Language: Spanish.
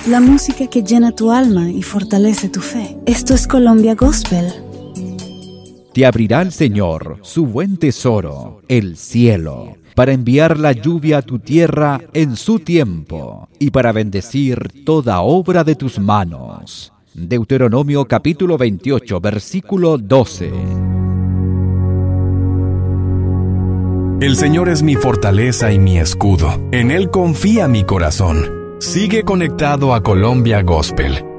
la música que llena tu alma y fortalece tu fe. Esto es Colombia Gospel. Te abrirá el Señor su buen tesoro, el cielo, para enviar la lluvia a tu tierra en su tiempo y para bendecir toda obra de tus manos. Deuteronomio capítulo 28, versículo 12. El Señor es mi fortaleza y mi escudo. En Él confía mi corazón. Sigue conectado a Colombia Gospel